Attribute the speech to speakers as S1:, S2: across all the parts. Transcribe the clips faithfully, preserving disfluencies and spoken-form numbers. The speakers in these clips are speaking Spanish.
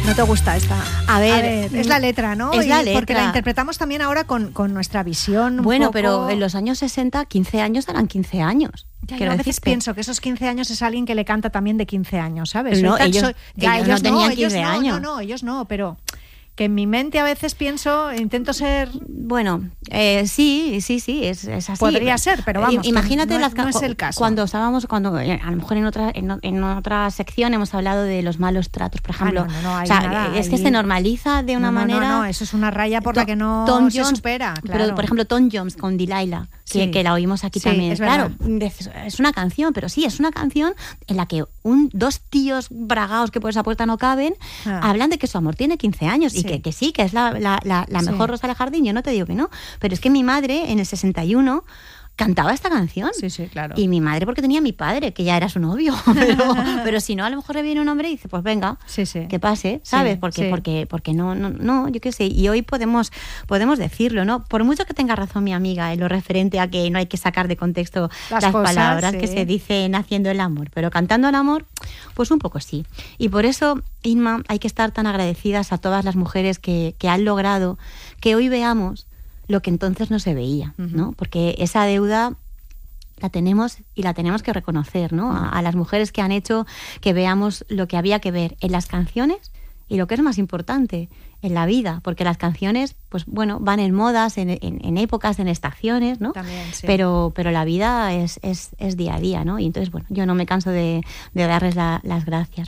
S1: ¿No te gusta esta?
S2: A ver,
S1: a ver es la letra, ¿no?
S2: Es
S1: y
S2: la letra.
S1: Porque la interpretamos también ahora con, con nuestra visión. Un
S2: bueno,
S1: poco...
S2: pero en los años sesenta, quince años eran quince años.
S1: Ya, yo a veces
S2: decirte.
S1: pienso que esos quince años es alguien que le canta también de quince años, ¿sabes?
S2: No,
S1: tan,
S2: ellos,
S1: soy, ya,
S2: ellos,
S1: ellos
S2: no tenían
S1: no,
S2: quince
S1: ellos
S2: años.
S1: No, no, no, ellos no, pero que en mi mente a veces pienso, intento ser...
S2: Bueno, eh, sí, sí, sí, es, es así.
S1: Podría ser, pero vamos,
S2: imagínate
S1: no,
S2: las
S1: no es el caso.
S2: Cuando estábamos, cuando a lo mejor en otra en, en otra sección hemos hablado de los malos tratos, por ejemplo.
S1: Ah, no, no, no,
S2: o sea,
S1: nada,
S2: es que
S1: ahí...
S2: se normaliza de una
S1: no, no,
S2: manera...
S1: No, no, eso es una raya por
S2: Tom,
S1: la que no
S2: Tom
S1: se
S2: Jones,
S1: supera, claro.
S2: Pero, por ejemplo, Tom Jones con Delilah, que,
S1: sí.
S2: que la oímos aquí
S1: sí,
S2: también.
S1: Es
S2: claro,
S1: verdad.
S2: es una canción, pero sí, es una canción en la que un, dos tíos bragados que por esa puerta no caben, ah. hablan de que su amor tiene quince años sí. y que, que sí, que es la, la, la, la mejor sí. Rosa del Jardín. Yo no te digo que no, pero es que mi madre en el sesenta y uno cantaba esta canción.
S1: Sí, sí, claro.
S2: Y mi madre porque tenía a mi padre, que ya era su novio. Pero, pero si no, a lo mejor le viene un hombre y dice, pues venga,
S1: sí, sí.
S2: que pase, ¿sabes?
S1: Sí,
S2: porque,
S1: sí.
S2: porque, porque no, no, no, yo qué sé. Y hoy podemos, podemos decirlo, ¿no? Por mucho que tenga razón mi amiga en lo referente a que no hay que sacar de contexto las, las cosas, palabras sí. que se dicen haciendo el amor, pero cantando el amor, pues un poco sí. Y por eso, Inma, hay que estar tan agradecidas a todas las mujeres que, que han logrado que hoy veamos lo que entonces no se veía, ¿no? Uh-huh. Porque esa deuda la tenemos y la tenemos que reconocer, ¿no? A, a las mujeres que han hecho que veamos lo que había que ver en las canciones y lo que es más importante, en la vida, porque las canciones, pues bueno, van en modas, en, en, en épocas, en estaciones, ¿no?
S1: También, sí.
S2: Pero, pero la vida es, es, es día a día, ¿no? Y entonces, bueno, yo no me canso de, de darles la, las gracias.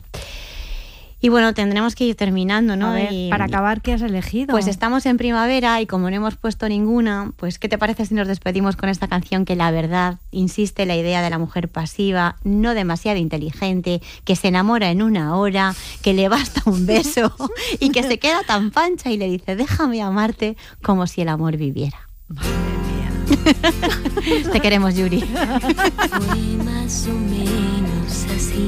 S2: Y bueno, tendremos que ir terminando, ¿no?
S1: A ver,
S2: y,
S1: para acabar, ¿qué has elegido?
S2: Pues estamos en primavera y como no hemos puesto ninguna, pues ¿qué te parece si nos despedimos con esta canción que la verdad insiste la idea de la mujer pasiva, no demasiado inteligente, que se enamora en una hora, que le basta un beso y que se queda tan pancha y le dice, déjame amarte como si el amor viviera?
S1: Madre mía.
S2: Te queremos, Yuri.
S3: Fue más o menos así.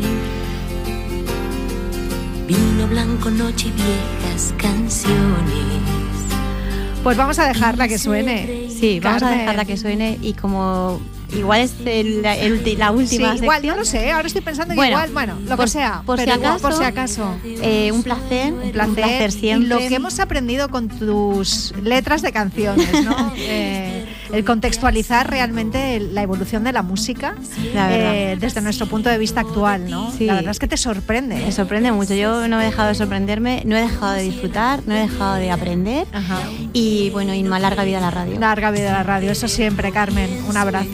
S3: Vino blanco, noche y viejas canciones.
S1: Pues vamos a dejarla que suene.
S2: Sí, vamos
S1: Carmen.
S2: a dejarla que suene y como igual es el, el, la última
S1: sí, igual,
S2: sección.
S1: no lo sé, ahora estoy pensando que
S2: bueno,
S1: igual, bueno, lo
S2: por,
S1: que sea,
S2: por,
S1: pero
S2: si acaso,
S1: igual, por si acaso.
S2: Eh, un placer,
S1: un placer,
S2: un placer siempre.
S1: Y lo que hemos aprendido con tus letras de canciones, ¿no? eh, el contextualizar realmente la evolución de la música
S2: la
S1: eh, desde nuestro punto de vista actual, ¿no?
S2: Sí.
S1: La verdad es que te sorprende.
S2: Me sorprende mucho. Yo no he dejado de sorprenderme, no he dejado de disfrutar, no he dejado de aprender.
S1: Ajá.
S2: Y bueno, Inma, larga vida a la radio.
S1: Larga vida a la radio, eso siempre, Carmen. Un abrazo.